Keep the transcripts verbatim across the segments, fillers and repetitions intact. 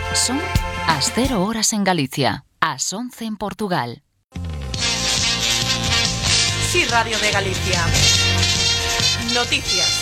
Son as cero horas en Galicia, as once en Portugal. Sí, Radio de Galicia. Noticias.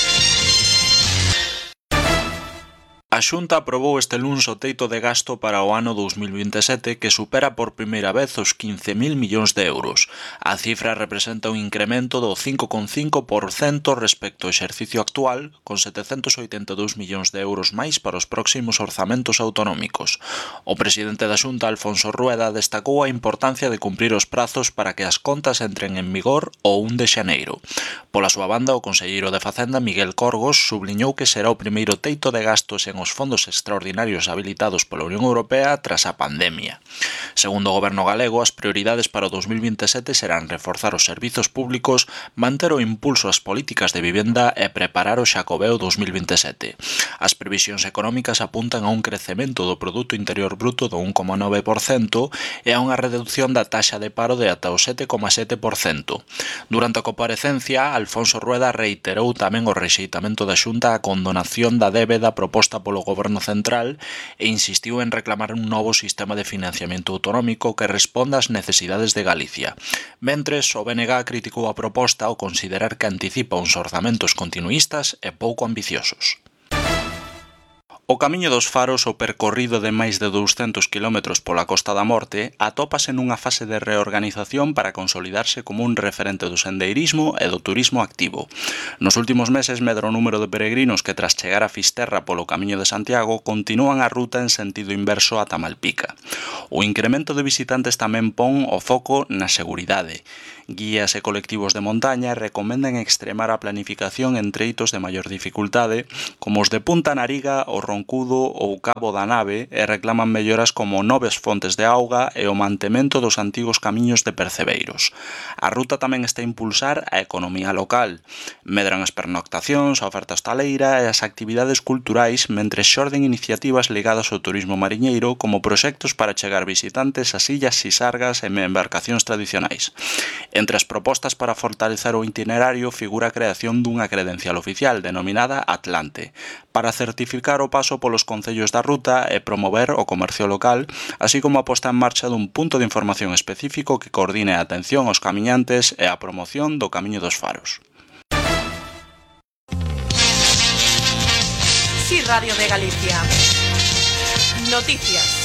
A Xunta aprobou este luns o teito de gasto para o ano dous mil vinte e sete que supera por primeira vez os quince mil millóns de euros. A cifra representa un incremento do cinco coma cinco por cento respecto ao exercicio actual, con setecentos oitenta e dous millóns de euros máis para os próximos orzamentos autonómicos. O presidente da Xunta, Alfonso Rueda, destacou a importancia de cumprir os prazos para que as contas entren en vigor o un de xaneiro. Pola súa banda, o conselleiro de Facenda, Miguel Corgos, subliñou que será o primeiro teito de gastos en os fondos extraordinarios habilitados pola Unión Europea tras a pandemia. Segundo o goberno galego, as prioridades para o dous mil vinte e sete serán reforzar os servizos públicos, manter o impulso ás políticas de vivenda e preparar o Xacobeo dous mil vinte e sete. As previsións económicas apuntan a un crecemento do Produto Interior Bruto do un coma nove por cento e a unha reducción da taxa de paro de ata o sete coma sete por cento. Durante a comparecencia, Alfonso Rueda reiterou tamén o rexeitamento da Xunta á condonación da débeda proposta polo Goberno Central e insistiu en reclamar un novo sistema de financiamento autonómico que responda ás necesidades de Galicia. Mentres, o B N G criticou a proposta ao considerar que anticipa uns orzamentos continuístas e pouco ambiciosos. O Camiño dos Faros, o percorrido de máis de douscentos quilómetros pola Costa da Morte, atópase nunha fase de reorganización para consolidarse como un referente do sendeirismo e do turismo activo. Nos últimos meses medra o número de peregrinos que tras chegar a Fisterra polo Camiño de Santiago continúan a ruta en sentido inverso ata Malpica. O incremento de visitantes tamén pon o foco na seguridade. Guías e colectivos de montaña recomendan extremar a planificación en treitos de maior dificultade, como os de Punta Nariga, o Roncudo ou Cabo da Nave, e reclaman melloras como novas fontes de auga e o mantemento dos antigos camiños de percebeiros. A ruta tamén está a impulsar a economía local. Medran as pernoctacións, a oferta hostaleira e as actividades culturais, mentres xorden iniciativas ligadas ao turismo mariñeiro como proxectos para chegar visitantes ás illas Sisargas e embarcacións tradicionais. Entre as propostas para fortalecer o itinerario figura a creación dunha credencial oficial denominada Atlante, para certificar o paso polos concellos da ruta e promover o comercio local, así como a posta en marcha dun punto de información específico que coordine a atención aos camiñantes e a promoción do Camiño dos Faros. Sí, Radio de Galicia. Noticias.